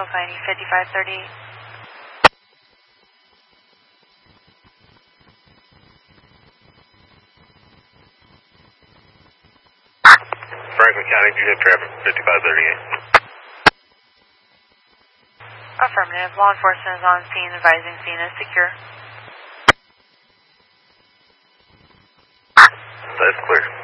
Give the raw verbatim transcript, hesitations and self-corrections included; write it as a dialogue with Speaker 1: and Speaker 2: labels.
Speaker 1: Eagle finding fifty-five thirty-eight.
Speaker 2: Franklin County, do you have traffic fifty-five thirty-eight?
Speaker 1: Affirmative. Law enforcement is on scene, advising scene is secure.
Speaker 2: That's clear.